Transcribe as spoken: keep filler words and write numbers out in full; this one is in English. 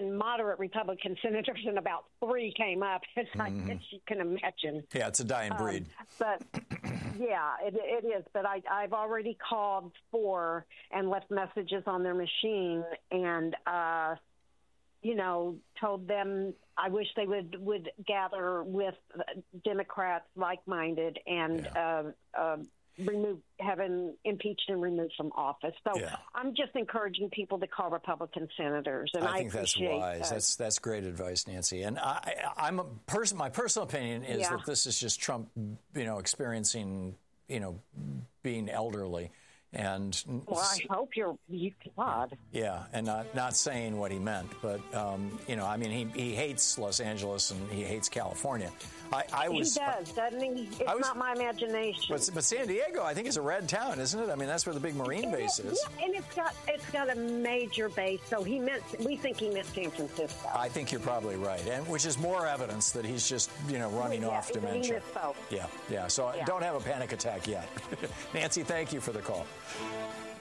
seven moderate Republican senators, and about three came up, as mm-hmm. I guess you can imagine. Yeah, it's a dying breed. Um, but, yeah, it, it is. But I, I've already called four and left messages on their machine and, uh, you know, told them I wish they would, would gather with Democrats like-minded and yeah. uh, uh, remove, have him impeached and removed from office. So yeah. I'm just encouraging people to call Republican senators, and I, I think I that's wise. That. That's that's great advice, Nancy. And I, I'm a person. My personal opinion is yeah. that this is just Trump, you know, experiencing, you know, being elderly. And well, I hope you're you God. Yeah, and not not saying what he meant, but um, you know, I mean, he he hates Los Angeles and he hates California. I, I was, he does, doesn't he? It's was, not my imagination. But, but San Diego, I think, is a red town, isn't it? I mean, that's where the big Marine it base is. is. Yeah, and it's got it's got a major base. So he meant we think he meant San Francisco. I think you're probably right, and which is more evidence that he's just you know running well, yeah, off dementia. So. Yeah, yeah. So yeah. don't have a panic attack yet. Nancy, thank you for the call.